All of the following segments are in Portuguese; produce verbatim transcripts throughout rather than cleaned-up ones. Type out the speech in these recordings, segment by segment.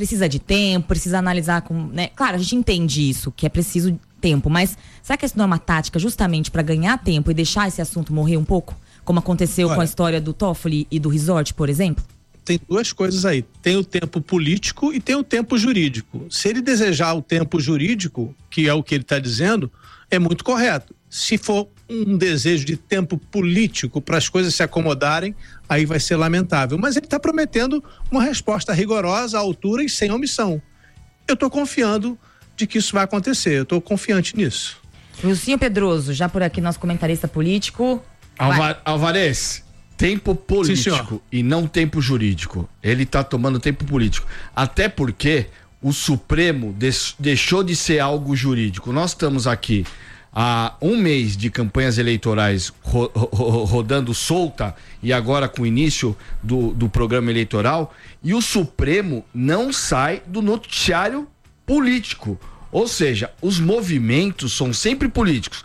precisa de tempo, precisa analisar com, né? Claro, a gente entende isso, que é preciso tempo, mas será que isso não é uma tática justamente para ganhar tempo e deixar esse assunto morrer um pouco? Como aconteceu Olha, com a história do Toffoli e do resort, por exemplo? Tem duas coisas aí. Tem o tempo político e tem o tempo jurídico. Se ele desejar o tempo jurídico, que é o que ele está dizendo, é muito correto. Se for um desejo de tempo político para as coisas se acomodarem, aí vai ser lamentável. Mas ele está prometendo uma resposta rigorosa, à altura e sem omissão. Eu estou confiando de que isso vai acontecer. Eu estou confiante nisso. Wilsinho Pedroso, já por aqui, nosso comentarista político. Alva- Alvarez, tempo político Sim, e não tempo jurídico. Ele está tomando tempo político. Até porque o Supremo des- deixou de ser algo jurídico. Nós estamos aqui há um mês de campanhas eleitorais ro- ro- rodando solta e agora com o início do, do programa eleitoral, e o Supremo não sai do noticiário político. Ou seja, os movimentos são sempre políticos.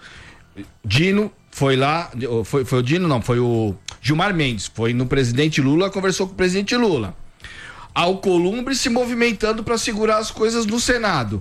Dino foi lá, foi, foi o Dino não, foi o Gilmar Mendes, foi no presidente Lula, conversou com o presidente Lula. Alcolumbre se movimentando para segurar as coisas no Senado.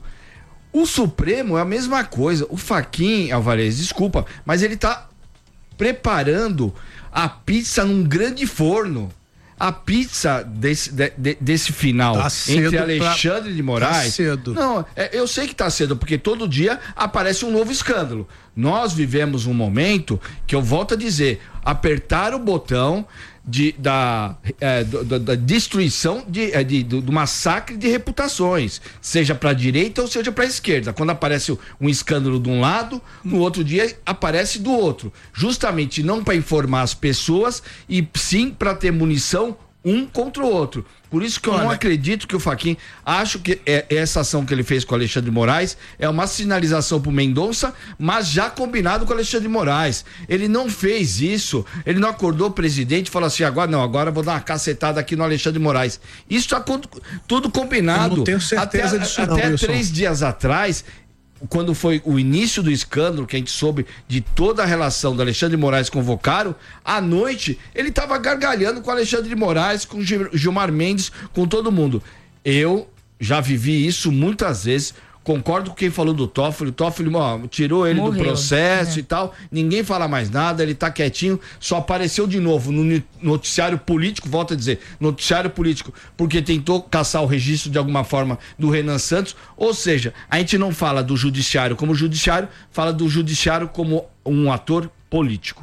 O Supremo é a mesma coisa. O Fachin, Alvarez, desculpa, mas ele tá preparando a pizza num grande forno. A pizza desse, de, de, desse final tá entre Alexandre pra... de Moraes. Tá cedo. Não, é, eu sei que tá cedo, porque todo dia aparece um novo escândalo. Nós vivemos um momento que eu volto a dizer: apertar o botão de, da, é, do, da destruição de, é, de, do, do massacre de reputações, seja para a direita ou seja para a esquerda. Quando aparece um escândalo de um lado, no outro dia aparece do outro, justamente não para informar as pessoas, e sim para ter munição um contra o outro. Por isso que eu Olha. não acredito que o Fachin, acho que é, essa ação que ele fez com o Alexandre de Moraes é uma sinalização pro Mendonça, mas já combinado com o Alexandre de Moraes. Ele não fez isso, ele não acordou o presidente e falou assim: agora não, agora eu vou dar uma cacetada aqui no Alexandre de Moraes. Isso tá tudo combinado. Eu não tenho certeza até, disso até não, Até Wilson. três dias atrás, quando foi o início do escândalo, que a gente soube de toda a relação do Alexandre de Moraes com o Vocaro, à noite ele estava gargalhando com o Alexandre de Moraes, com o Gilmar Mendes, com todo mundo. Eu já vivi isso muitas vezes. Concordo com quem falou do Toffoli. O Toffoli, ó, tirou ele Morreu, do processo, né? E tal. Ninguém fala mais nada, ele tá quietinho. Só apareceu de novo no noticiário político, volto a dizer, noticiário político, porque tentou caçar o registro de alguma forma do Renan Santos. Ou seja, a gente não fala do judiciário como judiciário, fala do judiciário como um ator político.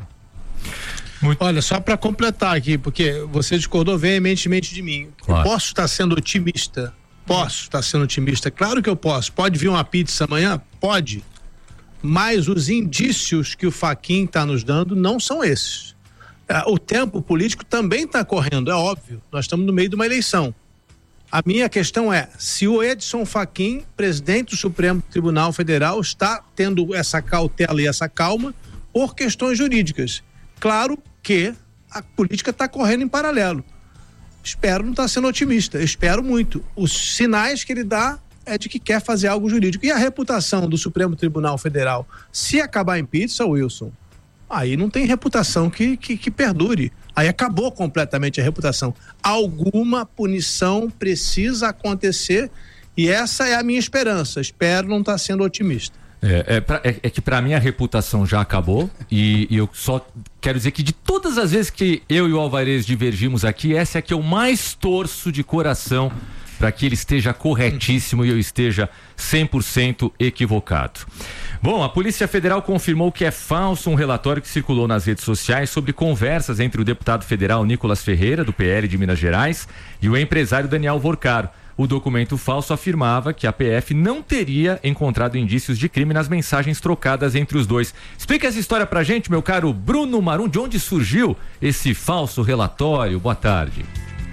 Muito. Olha, só para completar aqui, porque você discordou veementemente de mim. Claro. Eu posso estar sendo otimista. Posso estar sendo otimista, claro que eu posso. Pode vir uma pizza amanhã? Pode. Mas os indícios que o Fachin está nos dando não são esses. O tempo político também está correndo, é óbvio. Nós estamos no meio de uma eleição. A minha questão é: se o Edson Fachin, presidente do Supremo Tribunal Federal, está tendo essa cautela e essa calma por questões jurídicas. Claro que a política está correndo em paralelo. Espero não estar sendo otimista, espero muito. Os sinais que ele dá é de que quer fazer algo jurídico. E a reputação do Supremo Tribunal Federal, se acabar em pizza, Wilson, aí não tem reputação que, que, que perdure. Aí acabou completamente a reputação. Alguma punição precisa acontecer e essa é a minha esperança. Espero não estar sendo otimista. É, é, pra, é, é que pra mim a reputação já acabou e, e eu só quero dizer que de todas as vezes que eu e o Alvarez divergimos aqui, essa é a que eu mais torço de coração para que ele esteja corretíssimo e eu esteja cem por cento equivocado. Bom, a Polícia Federal confirmou que é falso um relatório que circulou nas redes sociais sobre conversas entre o deputado federal Nicolas Ferreira, do P L de Minas Gerais, e o empresário Daniel Vocaro. O documento falso afirmava que a P F não teria encontrado indícios de crime nas mensagens trocadas entre os dois. Explica essa história pra gente, meu caro Bruno Marum, de onde surgiu esse falso relatório? Boa tarde.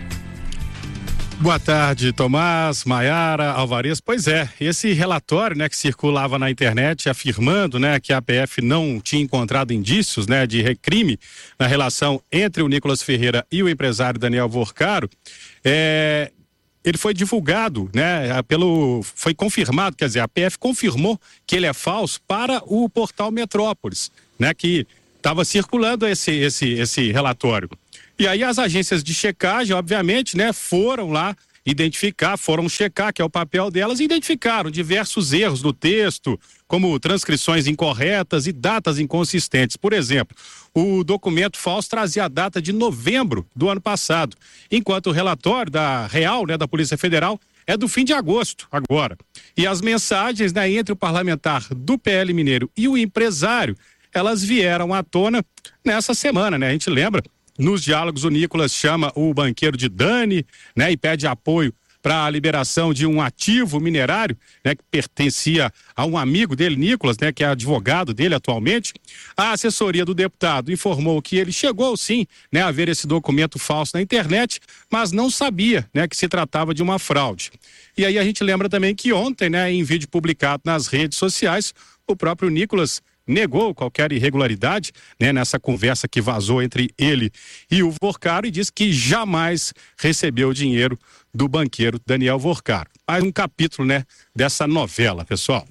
Boa tarde, Tomás, Maiara, Alvarez. Pois é, esse relatório, né, que circulava na internet afirmando, né, que a P F não tinha encontrado indícios, né, de crime na relação entre o Nicolas Ferreira e o empresário Daniel Vocaro, é... ele foi divulgado, né, pelo, foi confirmado, quer dizer, a P F confirmou que ele é falso para o portal Metrópolis, né, que estava circulando esse, esse, esse relatório. E aí as agências de checagem, obviamente, né, foram lá identificar, foram checar, que é o papel delas, e identificaram diversos erros no texto, como transcrições incorretas e datas inconsistentes. Por exemplo, o documento falso trazia a data de novembro do ano passado, enquanto o relatório da Real, né, da Polícia Federal, é do fim de agosto, agora. E as mensagens, né, entre o parlamentar do P L Mineiro e o empresário, elas vieram à tona nessa semana, né? A gente lembra, nos diálogos o Nicolas chama o banqueiro de Dani, né, e pede apoio para a liberação de um ativo minerário, né, que pertencia a um amigo dele, Nicolas, né, que é advogado dele atualmente. A assessoria do deputado informou que ele chegou sim, né, a ver esse documento falso na internet, mas não sabia, né, que se tratava de uma fraude. E aí a gente lembra também que ontem, né, em vídeo publicado nas redes sociais, o próprio Nicolas negou qualquer irregularidade, né, nessa conversa que vazou entre ele e o Vorcaro, e disse que jamais recebeu dinheiro do banqueiro Daniel Vorcaro. Mais um capítulo, né, dessa novela, pessoal.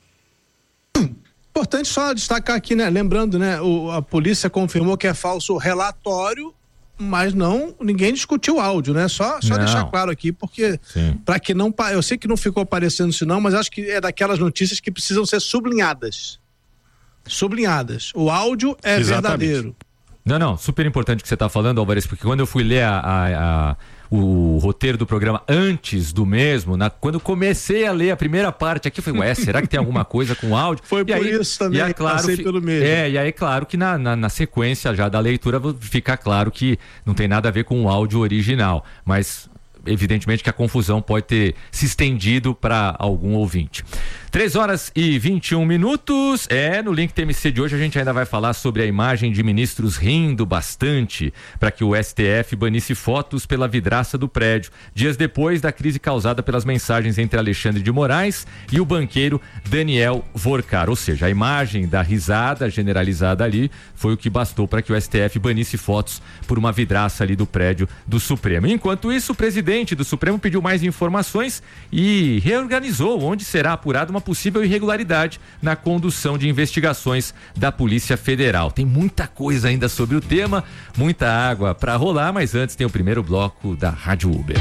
Importante só destacar aqui, né, lembrando, né, o, a polícia confirmou que é falso o relatório, mas não, ninguém discutiu o áudio, né? Só, só deixar claro aqui, porque para que não, eu sei que não ficou aparecendo isso não, mas acho que é daquelas notícias que precisam ser sublinhadas. Sublinhadas. O áudio é Exatamente. verdadeiro. Não, não, super importante o que você está falando, Álvares, porque quando eu fui ler a, a, a, o roteiro do programa antes do mesmo, na, quando comecei a ler a primeira parte aqui, eu falei, ué, será que tem alguma coisa com áudio? Foi e por aí, isso também, e aí, claro, passei pelo mesmo. É, e aí, claro que na, na, na sequência já da leitura fica claro que não tem nada a ver com o áudio original, mas evidentemente que a confusão pode ter se estendido para algum ouvinte. três horas e vinte e um minutos. É, no Link T M C de hoje a gente ainda vai falar sobre a imagem de ministros rindo bastante para que o S T F banisse fotos pela vidraça do prédio, dias depois da crise causada pelas mensagens entre Alexandre de Moraes e o banqueiro Daniel Vorcaro. Ou seja, a imagem da risada generalizada ali foi o que bastou para que o S T F banisse fotos por uma vidraça ali do prédio do Supremo. Enquanto isso, o presidente do Supremo pediu mais informações e reorganizou onde será apurada uma possível irregularidade na condução de investigações da Polícia Federal. Tem muita coisa ainda sobre o tema, muita água para rolar, mas antes tem o primeiro bloco da Rádio Uber.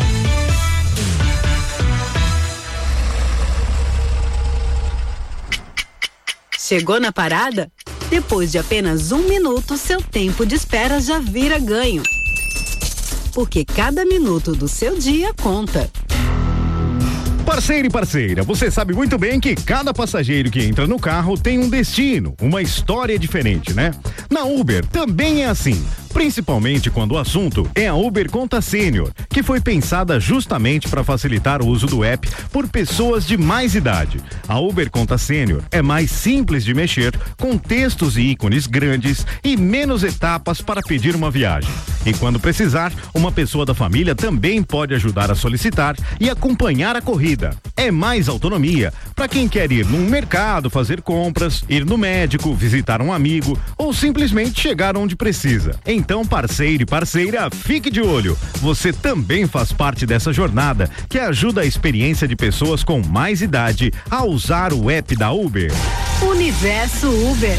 Chegou na parada? Depois de apenas um minuto, seu tempo de espera já vira ganho. Porque cada minuto do seu dia conta. Parceiro e parceira, você sabe muito bem que cada passageiro que entra no carro tem um destino, uma história diferente, né? Na Uber também é assim. Principalmente quando o assunto é a Uber Conta Sênior, que foi pensada justamente para facilitar o uso do app por pessoas de mais idade. A Uber Conta Sênior é mais simples de mexer, com textos e ícones grandes e menos etapas para pedir uma viagem. E quando precisar, uma pessoa da família também pode ajudar a solicitar e acompanhar a corrida. É mais autonomia para quem quer ir num mercado, fazer compras, ir no médico, visitar um amigo ou simplesmente chegar onde precisa. Então, parceiro e parceira, fique de olho. Você também faz parte dessa jornada que ajuda a experiência de pessoas com mais idade a usar o app da Uber. Universo Uber.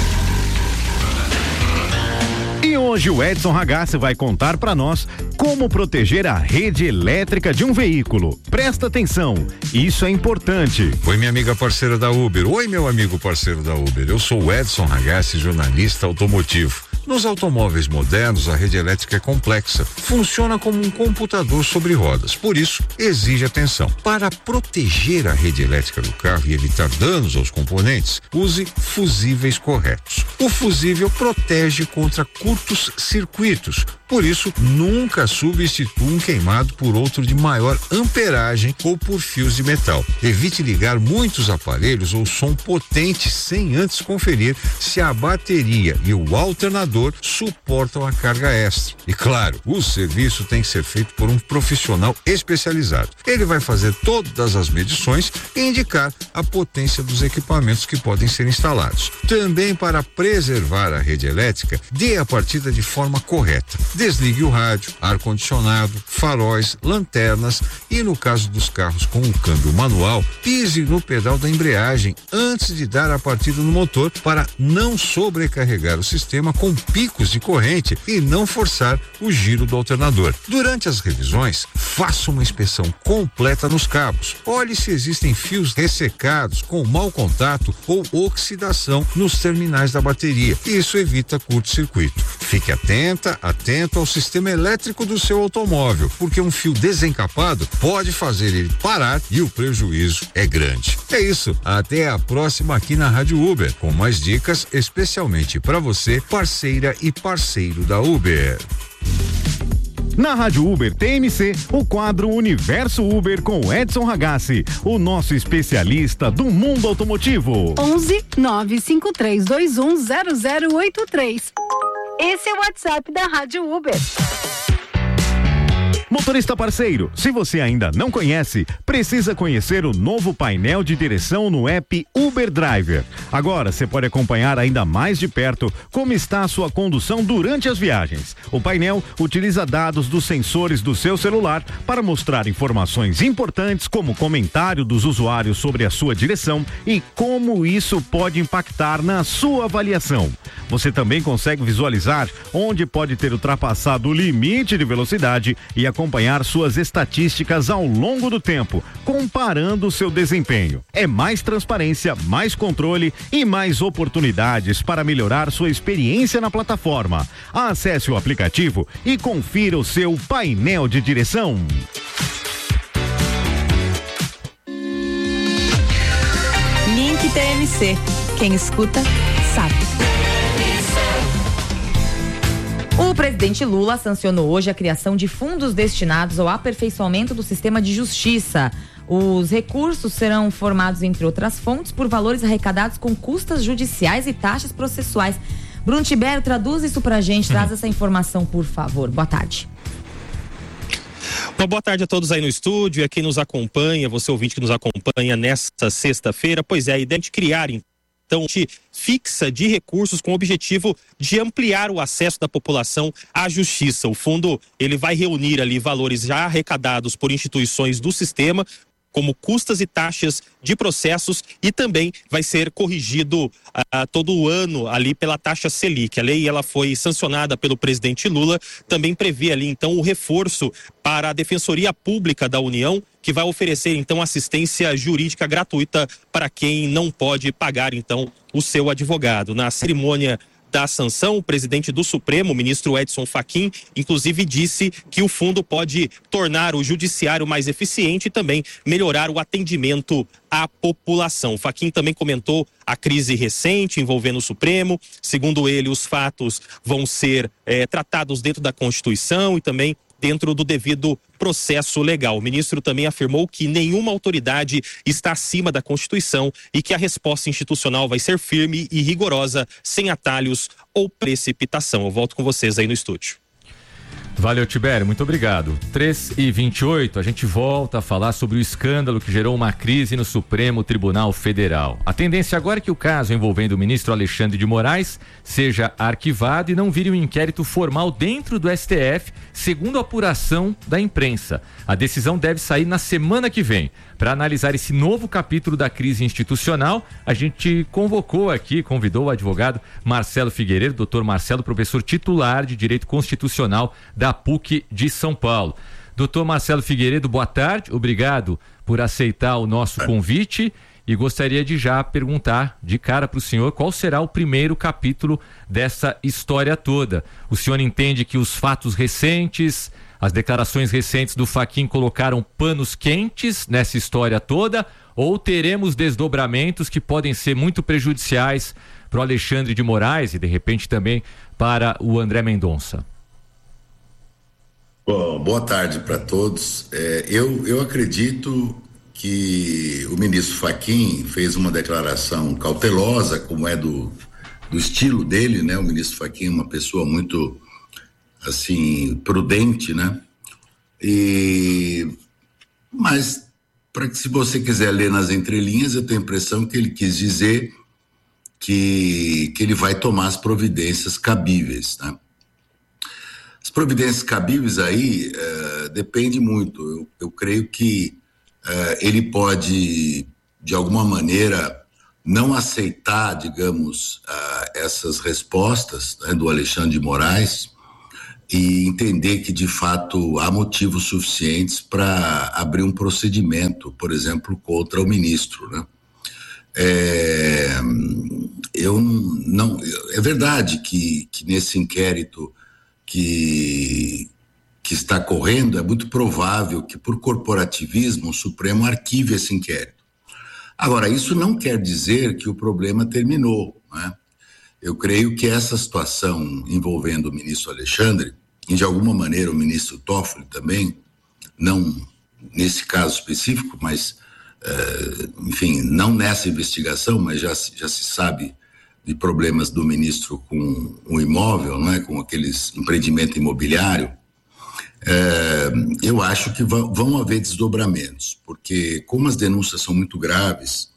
E hoje o Edson Ragazzi vai contar para nós como proteger a rede elétrica de um veículo. Presta atenção, isso é importante. Oi, minha amiga parceira da Uber. Oi, meu amigo parceiro da Uber. Eu sou o Edson Ragazzi, jornalista automotivo. Nos automóveis modernos, a rede elétrica é complexa. Funciona como um computador sobre rodas. Por isso, exige atenção. Para proteger a rede elétrica do carro e evitar danos aos componentes, use fusíveis corretos. O fusível protege contra curtos circuitos. Por isso, nunca substitua um queimado por outro de maior amperagem ou por fios de metal. Evite ligar muitos aparelhos ou som potente sem antes conferir se a bateria e o alternador suportam a carga extra. E claro, o serviço tem que ser feito por um profissional especializado. Ele vai fazer todas as medições e indicar a potência dos equipamentos que podem ser instalados. Também, para preservar a rede elétrica, dê a partida de forma correta. Desligue o rádio, ar-condicionado, faróis, lanternas e, no caso dos carros com o câmbio manual, pise no pedal da embreagem antes de dar a partida no motor para não sobrecarregar o sistema com picos de corrente e não forçar o giro do alternador. Durante as revisões, faça uma inspeção completa nos cabos. Olhe se existem fios ressecados com mau contato ou oxidação nos terminais da bateria. Isso evita curto-circuito. Fique atenta, atento ao sistema elétrico do seu automóvel, porque um fio desencapado pode fazer ele parar e o prejuízo é grande. É isso, até a próxima aqui na Rádio Uber, com mais dicas especialmente para você, parceira e parceiro da Uber. Na Rádio Uber T M C, o quadro Universo Uber com Edson Ragazzi, o nosso especialista do mundo automotivo. onze nove cinco três dois um zero zero oito três. Esse é o WhatsApp da Rádio Uber. Motorista parceiro, se você ainda não conhece, precisa conhecer o novo painel de direção no app Uber Driver. Agora você pode acompanhar ainda mais de perto como está a sua condução durante as viagens. O painel utiliza dados dos sensores do seu celular para mostrar informações importantes como comentário dos usuários sobre a sua direção e como isso pode impactar na sua avaliação. Você também consegue visualizar onde pode ter ultrapassado o limite de velocidade e acompanhar suas estatísticas ao longo do tempo, comparando seu desempenho. É mais transparência, mais controle e mais oportunidades para melhorar sua experiência na plataforma. Acesse o aplicativo e confira o seu painel de direção. Link T M C. Quem escuta, sabe. O presidente Lula sancionou hoje a criação de fundos destinados ao aperfeiçoamento do sistema de justiça. Os recursos serão formados, entre outras fontes, por valores arrecadados com custas judiciais e taxas processuais. Bruno Tibério, traduz isso pra gente, hum. traz essa informação, por favor. Boa tarde. Uma boa tarde a todos aí no estúdio e a quem nos acompanha, você ouvinte que nos acompanha nesta sexta-feira. Pois é, a ideia de criar, então, fixa de recursos com o objetivo de ampliar o acesso da população à justiça. O fundo, ele vai reunir ali valores já arrecadados por instituições do sistema, como custas e taxas de processos, e também vai ser corrigido uh, todo o ano ali pela taxa Selic. A lei, ela foi sancionada pelo presidente Lula, também prevê ali então o reforço para a Defensoria Pública da União, que vai oferecer então assistência jurídica gratuita para quem não pode pagar então o seu advogado. Na cerimônia da sanção, o presidente do Supremo, o ministro Edson Fachin, inclusive disse que o fundo pode tornar o judiciário mais eficiente e também melhorar o atendimento à população. Fachin também comentou a crise recente envolvendo o Supremo. Segundo ele, os fatos vão ser é, tratados dentro da Constituição e também dentro do devido processo legal. O ministro também afirmou que nenhuma autoridade está acima da Constituição e que a resposta institucional vai ser firme e rigorosa, sem atalhos ou precipitação. Eu volto com vocês aí no estúdio. Valeu, Tibério, muito obrigado. três e vinte e oito, a gente volta a falar sobre o escândalo que gerou uma crise no Supremo Tribunal Federal. A tendência agora é que o caso envolvendo o ministro Alexandre de Moraes seja arquivado e não vire um inquérito formal dentro do S T F, segundo a apuração da imprensa. A decisão deve sair na semana que vem. Para analisar esse novo capítulo da crise institucional, a gente convocou aqui, convidou o advogado Marcelo Figueiredo, doutor Marcelo, professor titular de Direito Constitucional da P U C de São Paulo. Doutor Marcelo Figueiredo, boa tarde, obrigado por aceitar o nosso convite e gostaria de já perguntar de cara para o senhor qual será o primeiro capítulo dessa história toda. O senhor entende que os fatos recentes, as declarações recentes do Fachin colocaram panos quentes nessa história toda, ou teremos desdobramentos que podem ser muito prejudiciais para o Alexandre de Moraes e de repente também para o André Mendonça? Bom, boa tarde para todos. É, eu, eu acredito que o ministro Fachin fez uma declaração cautelosa, como é do, do estilo dele, né? O ministro Fachin é uma pessoa muito, assim, prudente, né? E, mas, para que se você quiser ler nas entrelinhas, eu tenho a impressão que ele quis dizer que, que ele vai tomar as providências cabíveis, né? as providências cabíveis aí uh, depende muito. Eu, eu creio que uh, ele pode, de alguma maneira, não aceitar, digamos, uh, essas respostas, né, do Alexandre de Moraes e entender que, de fato, há motivos suficientes para abrir um procedimento, por exemplo, contra o ministro, né? É, eu não, é verdade que, que nesse inquérito que, que está correndo, é muito provável que, por corporativismo, o Supremo arquive esse inquérito. Agora, isso não quer dizer que o problema terminou, né? Eu creio que essa situação envolvendo o ministro Alexandre, e de alguma maneira o ministro Toffoli também, não nesse caso específico, mas, uh, enfim, não nessa investigação, mas já, já se sabe de problemas do ministro com o imóvel, não é? Com aqueles empreendimento imobiliário. É, eu acho que vão, vão haver desdobramentos, porque como as denúncias são muito graves,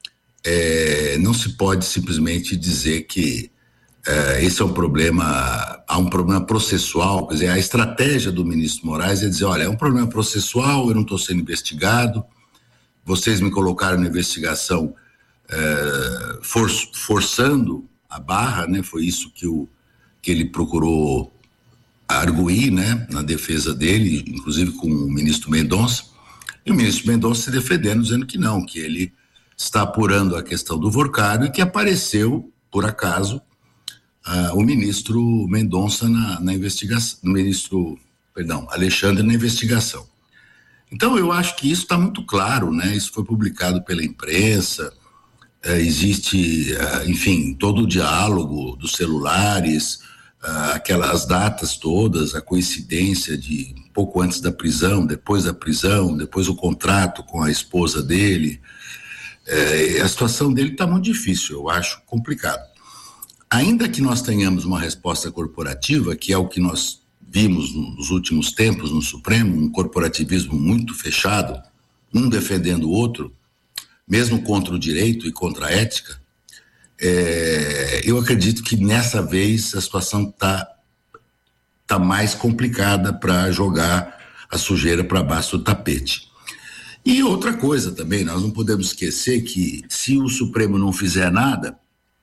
é, não se pode simplesmente dizer que é, esse é um problema, há um problema processual. Quer dizer, a estratégia do ministro Moraes é dizer, olha, é um problema processual, eu não estou sendo investigado, vocês me colocaram na investigação é, for, forçando a barra, né? Foi isso que, o, que ele procurou arguir, né, na defesa dele, inclusive com o ministro Mendonça, e o ministro Mendonça se defendendo, dizendo que não, que ele está apurando a questão do Vorcado e que apareceu, por acaso, uh, o ministro Mendonça na, na investigação, o ministro, perdão, Alexandre na investigação. Então eu acho que isso está muito claro, né, isso foi publicado pela imprensa, uh, existe, uh, enfim, todo o diálogo dos celulares, Uh, aquelas datas todas, a coincidência de pouco antes da prisão, depois da prisão, depois o contrato com a esposa dele. Uh, a situação dele está muito difícil, eu acho complicado. Ainda que nós tenhamos uma resposta corporativa, que é o que nós vimos nos últimos tempos no Supremo, um corporativismo muito fechado, um defendendo o outro, mesmo contra o direito e contra a ética, É, eu acredito que nessa vez a situação está tá mais complicada para jogar a sujeira para baixo do tapete. E outra coisa também, nós não podemos esquecer que se o Supremo não fizer nada,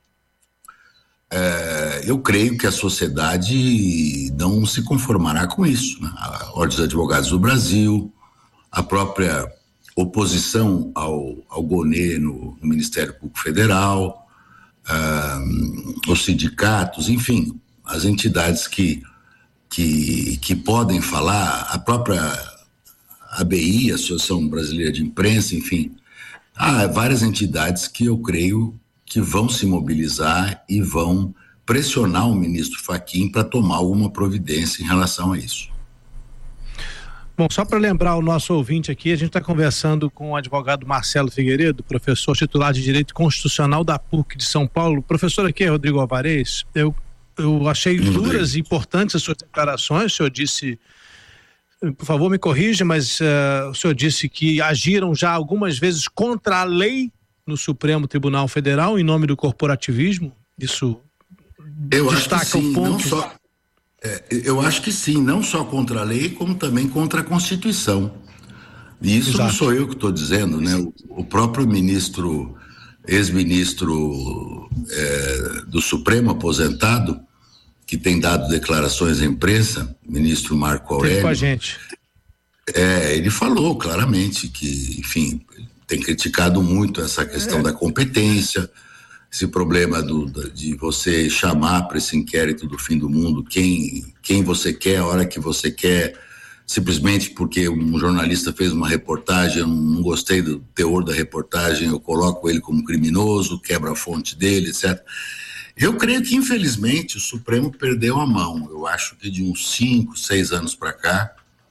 é, eu creio que a sociedade não se conformará com isso, né? A Ordem dos Advogados do Brasil, a própria oposição ao, ao Gonê no, no Ministério Público Federal, Uh, os sindicatos, enfim, as entidades que, que, que podem falar, a própria A B I, Associação Brasileira de Imprensa, enfim, há várias entidades que eu creio que vão se mobilizar e vão pressionar o ministro Fachin para tomar alguma providência em relação a isso. Bom, só para lembrar o nosso ouvinte aqui, a gente está conversando com o advogado Marcelo Figueiredo, professor titular de Direito Constitucional da P U C de São Paulo. Professor, aqui é Rodrigo Alvarez. Eu, eu achei duras e importantes as suas declarações. O senhor disse, por favor me corrija, mas uh, o senhor disse que agiram já algumas vezes contra a lei no Supremo Tribunal Federal em nome do corporativismo. Isso eu destaca acho que sim, o ponto. Não só... É, eu acho que sim, não só contra a lei, como também contra a Constituição. E isso Exato. Não sou eu que estou dizendo, né? O, o próprio ministro, ex-ministro é, do Supremo aposentado, que tem dado declarações à imprensa, ministro Marco Aurélio. Tem com a gente. É, ele falou claramente que, enfim, tem criticado muito essa questão é. da competência, esse problema do, de você chamar para esse inquérito do fim do mundo quem, quem você quer, a hora que você quer, simplesmente porque um jornalista fez uma reportagem, eu não gostei do teor da reportagem, eu coloco ele como criminoso, quebra a fonte dele, etcétera. Eu creio que, infelizmente, o Supremo perdeu a mão. Eu acho que de uns cinco, seis anos para cá,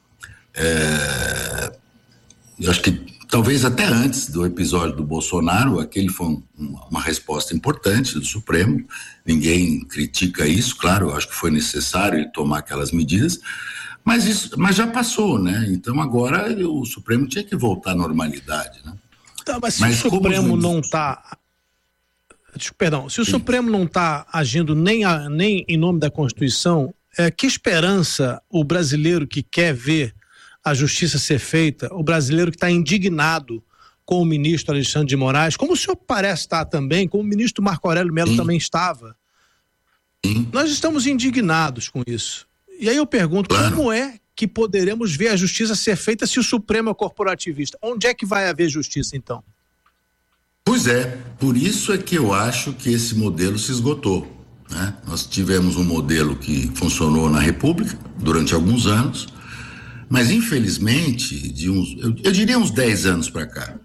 é, eu acho que talvez até antes do episódio do Bolsonaro, aquele foi um, uma resposta importante do Supremo, ninguém critica isso, claro, eu acho que foi necessário ele tomar aquelas medidas, mas, isso, mas já passou, né? Então agora o Supremo tinha que voltar à normalidade, né? Tá, mas se mas o Supremo os... não está... Perdão, se o Sim. Supremo não está agindo nem, a, nem em nome da Constituição, é, que esperança o brasileiro que quer ver a justiça ser feita, o brasileiro que está indignado com o ministro Alexandre de Moraes, como o senhor parece estar também, como o ministro Marco Aurélio Mello Sim. também estava, Sim. nós estamos indignados com isso. E aí eu pergunto, claro. como é que poderemos ver a justiça ser feita se o Supremo é corporativista? Onde é que vai haver justiça, então? Pois é, por isso é que eu acho que esse modelo se esgotou, né? Nós tivemos um modelo que funcionou na República durante alguns anos, mas infelizmente, de uns, eu, eu diria uns dez anos para cá,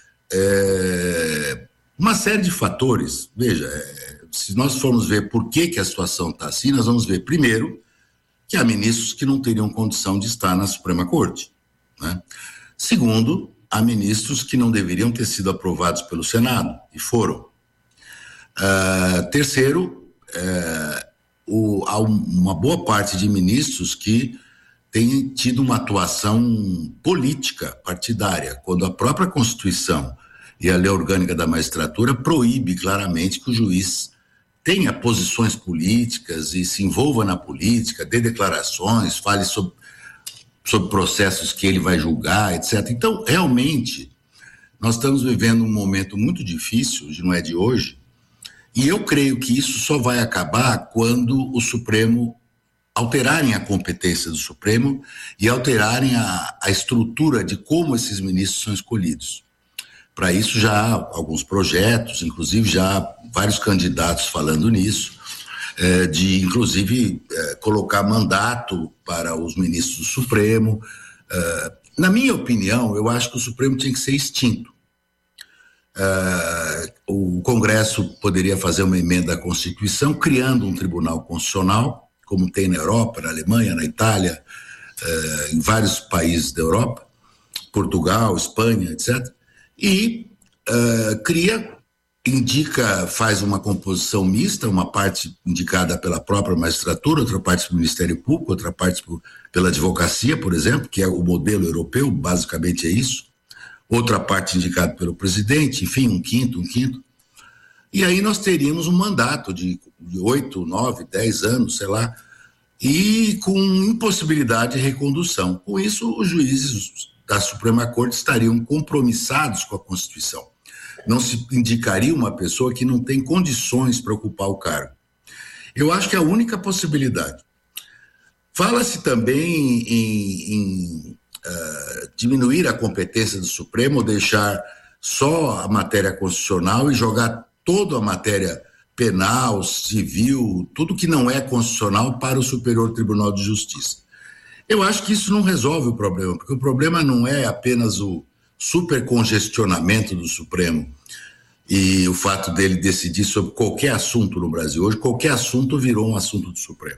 é, uma série de fatores, veja, é, se nós formos ver por que, que a situação está assim, nós vamos ver, primeiro, que há ministros que não teriam condição de estar na Suprema Corte, né? Segundo, há ministros que não deveriam ter sido aprovados pelo Senado, e foram. Uh, terceiro, uh, o, há uma boa parte de ministros que têm tido uma atuação política partidária, quando a própria Constituição e a Lei Orgânica da Magistratura proíbe claramente que o juiz tenha posições políticas e se envolva na política, dê declarações, fale sobre, sobre processos que ele vai julgar, etcétera. Então, realmente, nós estamos vivendo um momento muito difícil, não é de hoje, e eu creio que isso só vai acabar quando o Supremo alterarem a competência do Supremo e alterarem a, a estrutura de como esses ministros são escolhidos. Para isso já há alguns projetos, inclusive já há vários candidatos falando nisso, é, de inclusive é, colocar mandato para os ministros do Supremo. É, na minha opinião, eu acho que o Supremo tinha que ser extinto. É, o Congresso poderia fazer uma emenda à Constituição, criando um tribunal constitucional, como tem na Europa, na Alemanha, na Itália, é, em vários países da Europa, Portugal, Espanha, etcétera, e uh, cria, indica, faz uma composição mista, uma parte indicada pela própria magistratura, outra parte pelo Ministério Público, outra parte por, pela advocacia, por exemplo, que é o modelo europeu, basicamente é isso, outra parte indicada pelo presidente, enfim, um quinto, um quinto, e aí nós teríamos um mandato de oito, nove, dez anos, sei lá, e com impossibilidade de recondução. Com isso, os juízes da Suprema Corte estariam compromissados com a Constituição. Não se indicaria uma pessoa que não tem condições para ocupar o cargo. Eu acho que é a única possibilidade. Fala-se também em, em uh, diminuir a competência do Supremo, ou deixar só a matéria constitucional e jogar toda a matéria penal, civil, tudo que não é constitucional para o Superior Tribunal de Justiça. Eu acho que isso não resolve o problema, porque o problema não é apenas o supercongestionamento do Supremo e o fato dele decidir sobre qualquer assunto no Brasil. Hoje, qualquer assunto virou um assunto do Supremo.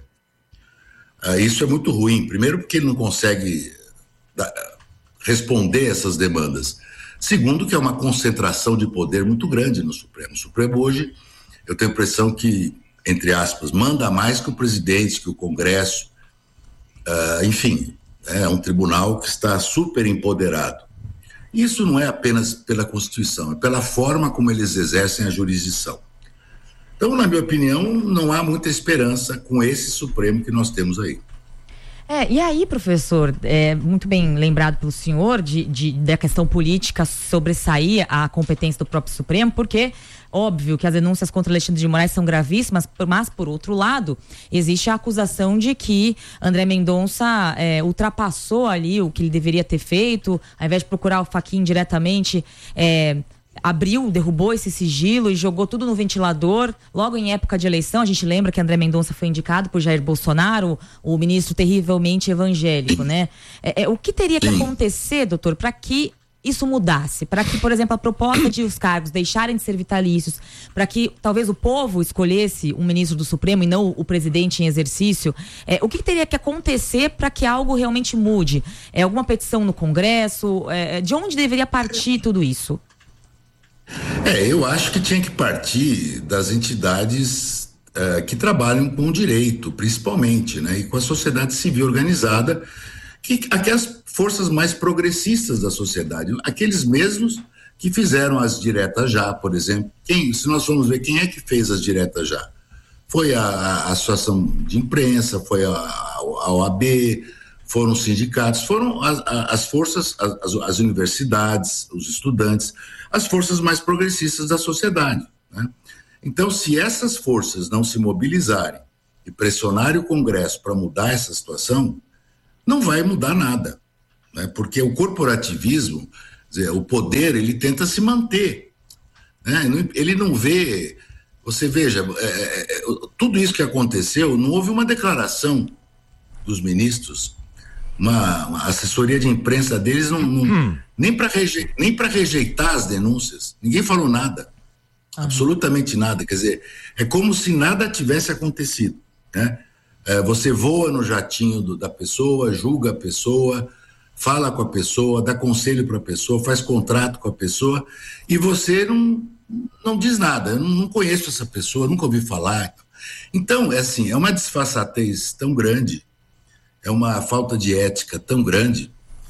Uh, isso é muito ruim. Primeiro, porque ele não consegue da, responder essas demandas. Segundo, que é uma concentração de poder muito grande no Supremo. O Supremo hoje, eu tenho a impressão que, entre aspas, manda mais que o presidente, que o Congresso. Uh, enfim, é um tribunal que está super empoderado. Isso não é apenas pela Constituição, é pela forma como eles exercem a jurisdição. Então, na minha opinião, não há muita esperança com esse Supremo que nós temos aí. É, e aí, professor, é muito bem lembrado pelo senhor de, de, da questão política sobressair a competência do próprio Supremo, porque óbvio que as denúncias contra Alexandre de Moraes são gravíssimas, mas por outro lado, existe a acusação de que André Mendonça é, ultrapassou ali o que ele deveria ter feito, ao invés de procurar o Fachin diretamente, é, abriu, derrubou esse sigilo e jogou tudo no ventilador. Logo em época de eleição, a gente lembra que André Mendonça foi indicado por Jair Bolsonaro, o ministro terrivelmente evangélico, né? É, é, o que teria que acontecer, doutor, para que isso mudasse? Para que, por exemplo, a proposta de os cargos deixarem de ser vitalícios, para que talvez o povo escolhesse um ministro do Supremo e não o presidente em exercício, é, o que teria que acontecer para que algo realmente mude? É alguma petição no Congresso? É, de onde deveria partir tudo isso? É, eu acho que tinha que partir das entidades uh, que trabalham com o direito, principalmente, né? E com a sociedade civil organizada, que, aquelas forças mais progressistas da sociedade, aqueles mesmos que fizeram as diretas já, por exemplo. Quem, se nós formos ver quem é que fez as diretas já, foi a, a Associação de Imprensa, foi a, a O A B, foram os sindicatos, foram as, as forças, as, as universidades, os estudantes, as forças mais progressistas da sociedade, né? Então, se essas forças não se mobilizarem e pressionarem o Congresso para mudar essa situação, não vai mudar nada, né? Porque o corporativismo, o poder, ele tenta se manter, né? Ele não vê, você veja, é, é, tudo isso que aconteceu, não houve uma declaração dos ministros, uma, uma assessoria de imprensa deles, não, não, hum. nem para reje, nem para rejeitar as denúncias, ninguém falou nada, ah. absolutamente nada, quer dizer, é como se nada tivesse acontecido, né? É, você voa no jatinho do, da pessoa, julga a pessoa, fala com a pessoa, dá conselho para a pessoa, faz contrato com a pessoa e você não, não diz nada. Eu não, não conheço essa pessoa, nunca ouvi falar. Então, é assim, é uma disfarçatez tão grande, é uma falta de ética tão grande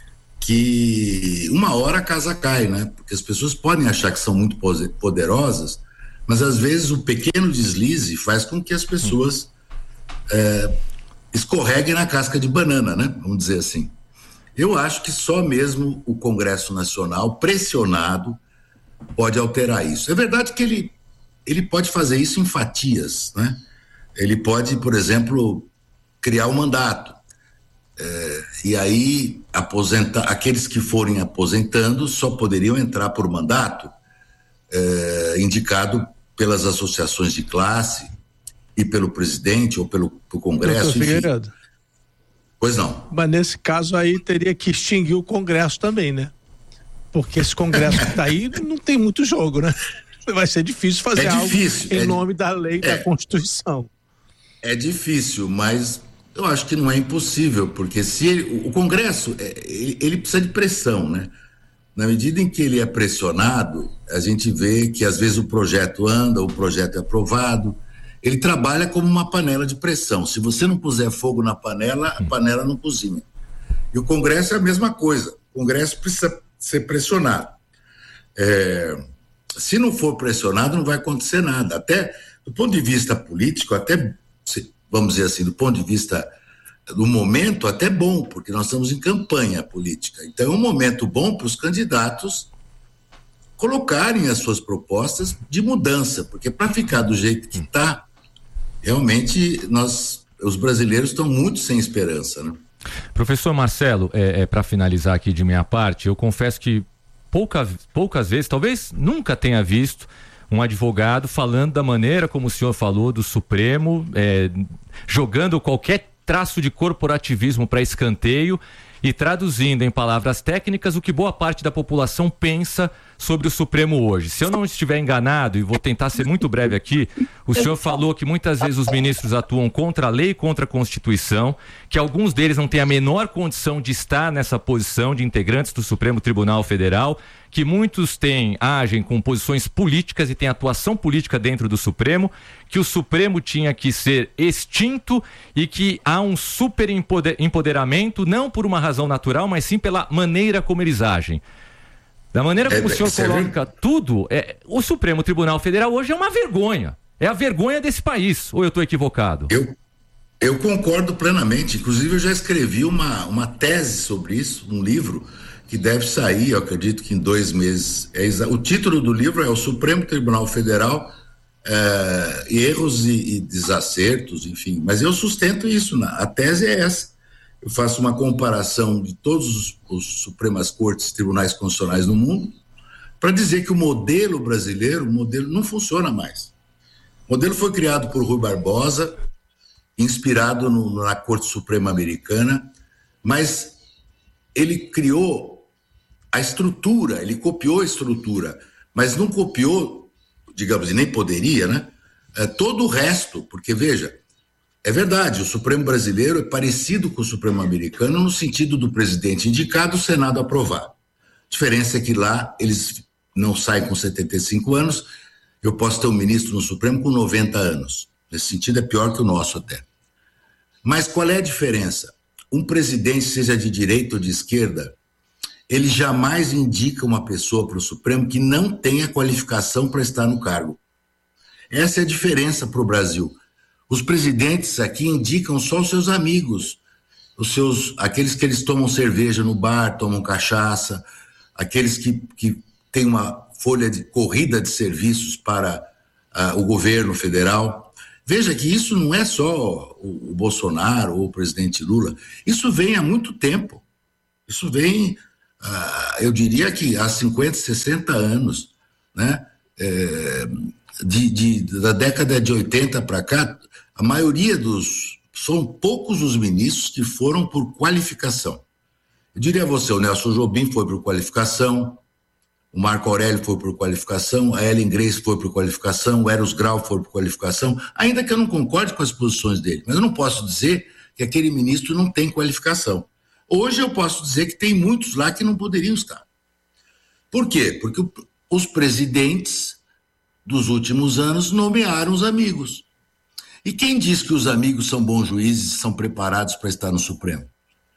que uma hora a casa cai, né? Porque as pessoas podem achar que são muito poderosas, mas às vezes o pequeno deslize faz com que as pessoas é, escorreguem na casca de banana, né? Vamos dizer assim. Eu acho que só mesmo o Congresso Nacional, pressionado, pode alterar isso. É verdade que ele, ele pode fazer isso em fatias, né? Ele pode, por exemplo, criar um mandato. É, e aí, aposentar, aqueles que forem aposentando só poderiam entrar por mandato é, indicado pelas associações de classe e pelo presidente ou pelo, pelo Congresso, enfim. Pois não. Mas nesse caso aí teria que extinguir o Congresso também, né? Porque esse Congresso que está aí não tem muito jogo, né? Vai ser difícil fazer é difícil, algo em é, nome da lei, é, da Constituição. É difícil, mas eu acho que não é impossível, porque se ele, o Congresso, ele, ele precisa de pressão, né? Na medida em que ele é pressionado, a gente vê que às vezes o projeto anda, o projeto é aprovado. Ele trabalha como uma panela de pressão. Se você não puser fogo na panela, a panela não cozinha. E o Congresso é a mesma coisa. O Congresso precisa ser pressionado. É, se não for pressionado, não vai acontecer nada. Até do ponto de vista político, até, vamos dizer assim, do ponto de vista do momento, até bom, porque nós estamos em campanha política. Então é um momento bom para os candidatos colocarem as suas propostas de mudança, porque para ficar do jeito que está, realmente, nós, os brasileiros estão muito sem esperança, né? Professor Marcelo, é, é, para finalizar aqui de minha parte, eu confesso que pouca, poucas vezes, talvez nunca tenha visto um advogado falando da maneira como o senhor falou do Supremo, é, jogando qualquer traço de corporativismo para escanteio e traduzindo em palavras técnicas o que boa parte da população pensa sobre o Supremo hoje. Se eu não estiver enganado, e vou tentar ser muito breve aqui, o senhor falou que muitas vezes os ministros atuam contra a lei e contra a Constituição, que alguns deles não têm a menor condição de estar nessa posição de integrantes do Supremo Tribunal Federal, que muitos têm, agem com posições políticas e têm atuação política dentro do Supremo, que o Supremo tinha que ser extinto e que há um super empoderamento, não por uma razão natural, mas sim pela maneira como eles agem. Da maneira como é, o senhor coloca é... tudo, é, o Supremo Tribunal Federal hoje é uma vergonha. É a vergonha desse país. Ou eu estou equivocado? Eu, eu concordo plenamente. Inclusive, eu já escrevi uma, uma tese sobre isso, um livro que deve sair, eu acredito que em dois meses. É exa... O título do livro é O Supremo Tribunal Federal, é, Erros e, e Desacertos, enfim. Mas eu sustento isso. Né? A tese é essa. Eu faço uma comparação de todos os, os Supremas Cortes e Tribunais Constitucionais no mundo para dizer que o modelo brasileiro, o modelo não funciona mais. O modelo foi criado por Rui Barbosa, inspirado no, na Corte Suprema Americana, mas ele criou a estrutura, ele copiou a estrutura, mas não copiou, digamos, e nem poderia, né? É, todo o resto, porque, veja, é verdade, o Supremo brasileiro é parecido com o Supremo americano no sentido do presidente indicado, o Senado aprovar. A diferença é que lá eles não saem com setenta e cinco anos, eu posso ter um ministro no Supremo com noventa anos. Nesse sentido é pior que o nosso até. Mas qual é a diferença? Um presidente, seja de direita ou de esquerda, ele jamais indica uma pessoa para o Supremo que não tenha qualificação para estar no cargo. Essa é a diferença para o Brasil. Os presidentes aqui indicam só os seus amigos, os seus, aqueles que eles tomam cerveja no bar, tomam cachaça, aqueles que, que têm uma folha de corrida de serviços para uh, o governo federal. Veja que isso não é só o, o Bolsonaro ou o presidente Lula, isso vem há muito tempo. Isso vem, uh, eu diria que há cinquenta, sessenta anos, né? É, de, de, da década de oitenta para cá, a maioria dos... São poucos os ministros que foram por qualificação. Eu diria a você, o Nelson Jobim foi por qualificação, o Marco Aurélio foi por qualificação, a Ellen Grace foi por qualificação, o Eros Grau foi por qualificação, ainda que eu não concorde com as posições dele, mas eu não posso dizer que aquele ministro não tem qualificação. Hoje eu posso dizer que tem muitos lá que não poderiam estar. Por quê? Porque os presidentes dos últimos anos nomearam os amigos. E quem diz que os amigos são bons juízes e são preparados para estar no Supremo?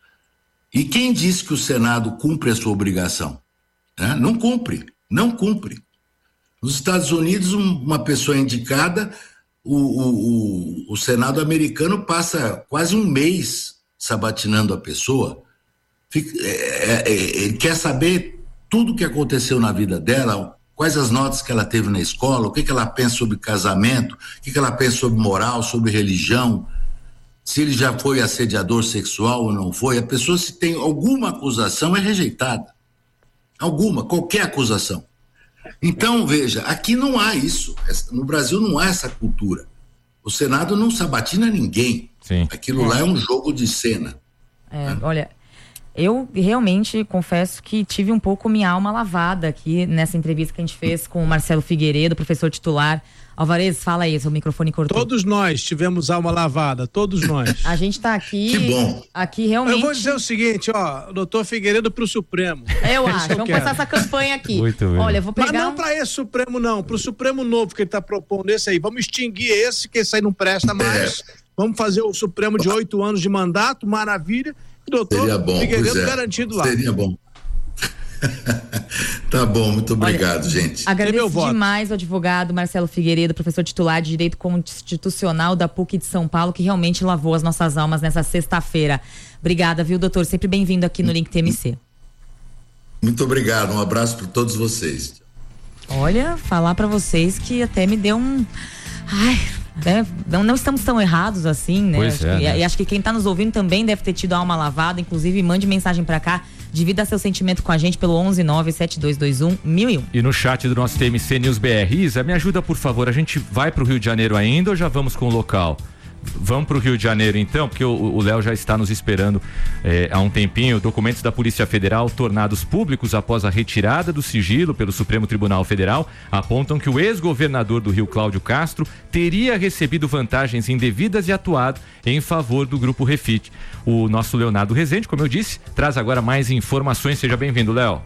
E quem diz que o Senado cumpre a sua obrigação? É, não cumpre, não cumpre. Nos Estados Unidos, um, uma pessoa indicada, o, o, o, o Senado americano passa quase um mês sabatinando a pessoa, fica, é, é, ele quer saber tudo o que aconteceu na vida dela, quais as notas que ela teve na escola, o que, que ela pensa sobre casamento, o que, que ela pensa sobre moral, sobre religião, se ele já foi assediador sexual ou não foi. A pessoa, se tem alguma acusação, é rejeitada. Alguma, qualquer acusação. Então, veja, aqui não há isso. No Brasil não há essa cultura. O Senado não sabatina ninguém. Sim. Aquilo é. lá é um jogo de cena. É, né? Olha... Eu realmente confesso que tive um pouco minha alma lavada aqui nessa entrevista que a gente fez com o Marcelo Figueiredo, professor titular. Alvarez, fala aí, seu microfone cortou. Todos nós tivemos alma lavada, todos nós. A gente tá aqui... Que bom. Aqui realmente... Eu vou dizer o seguinte, ó, doutor Figueiredo pro Supremo. Eu é acho, vamos começar essa campanha aqui. Muito bem. Olha, eu vou pegar... Mas não um... pra esse Supremo não, pro Supremo novo que ele tá propondo, esse aí. Vamos extinguir esse, que esse aí não presta mais. É. Vamos fazer o Supremo de oito anos de mandato, maravilha. Doutor Seria bom, Figueiredo é. garantido lá. Seria bom. Tá bom, muito obrigado, Olha, gente. Agradeço demais ao advogado Marcelo Figueiredo, professor titular de Direito Constitucional da P U C de São Paulo, que realmente lavou as nossas almas nessa sexta-feira. Obrigada, viu, doutor? Sempre bem-vindo aqui no Link T M C. Muito obrigado, um abraço para todos vocês. Olha, falar para vocês que até me deu um... Ai... É, não, não estamos tão errados assim, né? Pois acho é, que, né? E acho que quem está nos ouvindo também deve ter tido a alma lavada. Inclusive, mande mensagem para cá, divida seu sentimento com a gente pelo onze nove sete dois dois um mil e um. E no chat do nosso T M C News B R, Isa, me ajuda por favor, a gente vai pro Rio de Janeiro ainda ou já vamos com o local? Vamos para o Rio de Janeiro então, porque o Léo já está nos esperando é, há um tempinho. Documentos da Polícia Federal tornados públicos após a retirada do sigilo pelo Supremo Tribunal Federal apontam que o ex-governador do Rio, Cláudio Castro, teria recebido vantagens indevidas e atuado em favor do Grupo Refit. O nosso Leonardo Rezende, como eu disse, traz agora mais informações. Seja bem-vindo, Léo.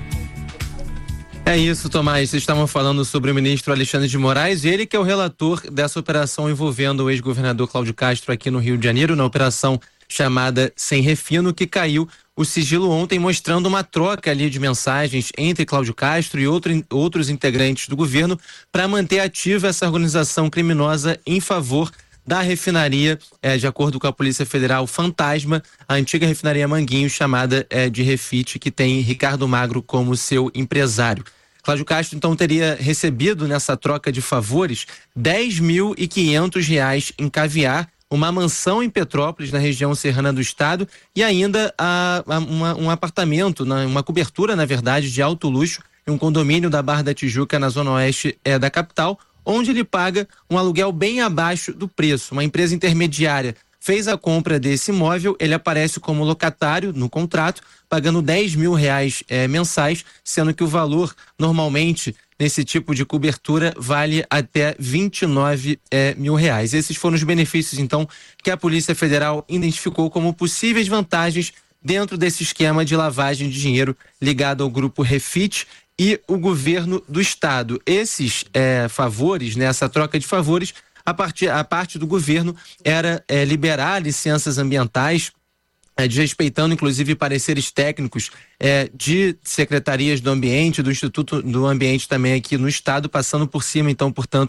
É isso, Tomás. Vocês estavam falando sobre o ministro Alexandre de Moraes, ele que é o relator dessa operação envolvendo o ex-governador Cláudio Castro aqui no Rio de Janeiro, na operação chamada Sem Refino, que caiu o sigilo ontem, mostrando uma troca ali de mensagens entre Cláudio Castro e outro, outros integrantes do governo para manter ativa essa organização criminosa em favor da refinaria, é, de acordo com a Polícia Federal, Fantasma, a antiga refinaria Manguinhos, chamada é, de Refit, que tem Ricardo Magro como seu empresário. Cláudio Castro, então, teria recebido nessa troca de favores dez mil e quinhentos reais em caviar, uma mansão em Petrópolis, na região serrana do estado, e ainda a, a, uma, um apartamento, uma cobertura, na verdade, de alto luxo, em um condomínio da Barra da Tijuca, na zona oeste é, da capital, onde ele paga um aluguel bem abaixo do preço. Uma empresa intermediária fez a compra desse imóvel, ele aparece como locatário no contrato, pagando dez mil reais é, mensais, sendo que o valor, normalmente, nesse tipo de cobertura, vale até vinte e nove é, mil reais. Esses foram os benefícios, então, que a Polícia Federal identificou como possíveis vantagens dentro desse esquema de lavagem de dinheiro ligado ao Grupo Refit e o governo do estado. Esses é, favores, né, essa troca de favores, a, part, a parte do governo era é, liberar licenças ambientais, é, desrespeitando inclusive pareceres técnicos é, de secretarias do ambiente, do Instituto do Ambiente também aqui no estado, passando por cima, então, portanto,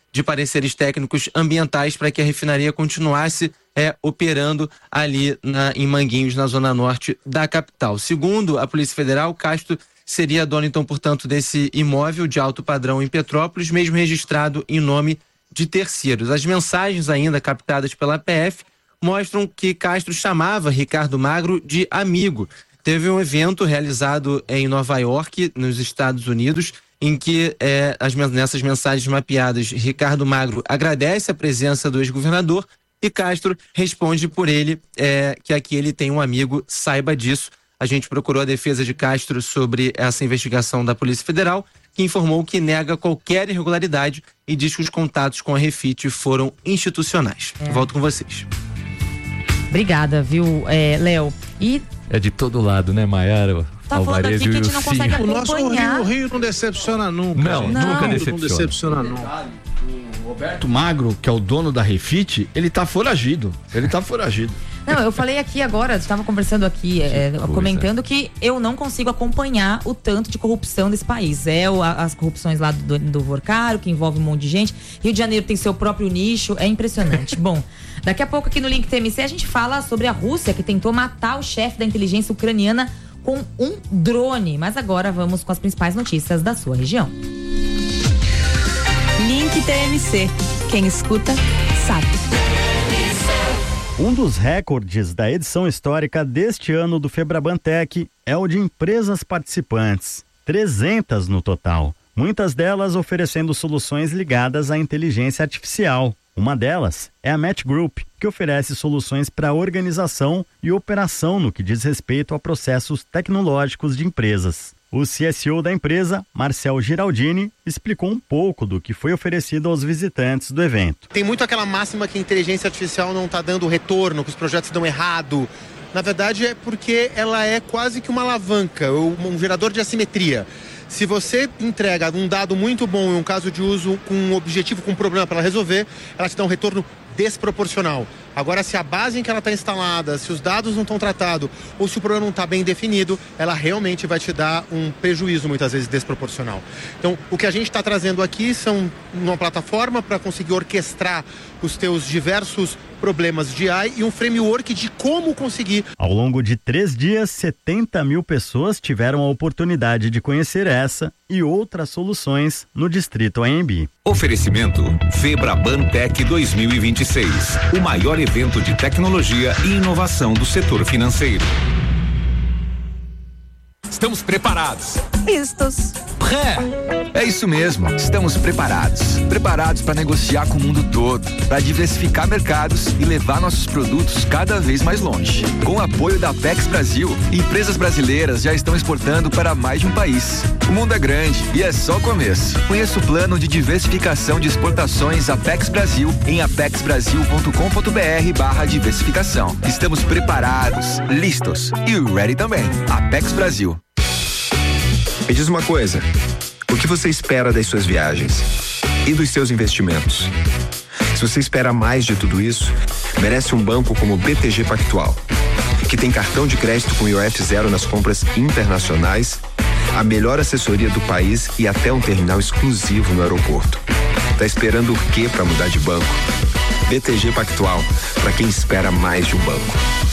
de pareceres técnicos ambientais para que a refinaria continuasse é, operando ali na, em Manguinhos, na zona norte da capital. Segundo a Polícia Federal, Castro seria dono, então, portanto, desse imóvel de alto padrão em Petrópolis, mesmo registrado em nome de terceiros. As mensagens ainda captadas pela P F mostram que Castro chamava Ricardo Magro de amigo. Teve um evento realizado em Nova York, nos Estados Unidos, em que é, as, nessas mensagens mapeadas, Ricardo Magro agradece a presença do ex-governador e Castro responde por ele é, que aqui ele tem um amigo, saiba disso. A gente procurou a defesa de Castro sobre essa investigação da Polícia Federal, que informou que nega qualquer irregularidade e diz que os contatos com a Refit foram institucionais. É. Volto com vocês. Obrigada, viu, é, Léo? E... É de todo lado, né, Maiara? Tá falando aqui que a gente não consegue acompanhar. O nosso Rio, o Rio não decepciona nunca. Não, não. nunca decepciona. Não decepciona nunca. O Roberto Magro, que é o dono da Refit, ele tá foragido. Ele tá foragido. Não, eu falei aqui agora, estava conversando aqui, é, comentando que eu não consigo acompanhar o tanto de corrupção desse país. É o, as corrupções lá do, do Vorcaro, que envolve um monte de gente. Rio de Janeiro tem seu próprio nicho, é impressionante. Bom, daqui a pouco aqui no Link T M C a gente fala sobre a Rússia, que tentou matar o chefe da inteligência ucraniana com um drone. Mas agora vamos com as principais notícias da sua região. Link T M C. Quem escuta, sabe. Um dos recordes da edição histórica deste ano do Febrabantec é o de empresas participantes, trezentas no total, muitas delas oferecendo soluções ligadas à inteligência artificial. Uma delas é a Match Group, que oferece soluções para organização e operação no que diz respeito a processos tecnológicos de empresas. O C S O da empresa, Marcel Giraldini, explicou um pouco do que foi oferecido aos visitantes do evento. Tem muito aquela máxima que a inteligência artificial não está dando retorno, que os projetos dão errado. Na verdade é porque ela é quase que uma alavanca, um gerador de assimetria. Se você entrega um dado muito bom em um caso de uso com um objetivo, com um problema para resolver, ela te dá um retorno desproporcional. Agora, se a base em que ela está instalada, se os dados não estão tratados ou se o problema não está bem definido, ela realmente vai te dar um prejuízo, muitas vezes, desproporcional. Então, o que a gente está trazendo aqui são uma plataforma para conseguir orquestrar os teus diversos problemas de A I e um framework de como conseguir. Ao longo de três dias, setenta mil pessoas tiveram a oportunidade de conhecer essa e outras soluções no Distrito A M B. Oferecimento Febrabantec dois mil e vinte e seis, o maior evento de tecnologia e inovação do setor financeiro. Estamos preparados. Vistos. Pré. É isso mesmo, estamos preparados. Preparados para negociar com o mundo todo, para diversificar mercados e levar nossos produtos cada vez mais longe. Com o apoio da Apex Brasil, empresas brasileiras já estão exportando para mais de um país. O mundo é grande e é só o começo. Conheça o plano de diversificação de exportações Apex Brasil em apex brasil ponto com ponto br barra diversificação. Estamos preparados, listos e ready também. Apex Brasil. Me diz uma coisa, o que você espera das suas viagens e dos seus investimentos? Se você espera mais de tudo isso, merece um banco como o B T G Pactual, que tem cartão de crédito com I O F zero nas compras internacionais, a melhor assessoria do país e até um terminal exclusivo no aeroporto. Tá esperando o quê para mudar de banco? B T G Pactual, para quem espera mais de um banco.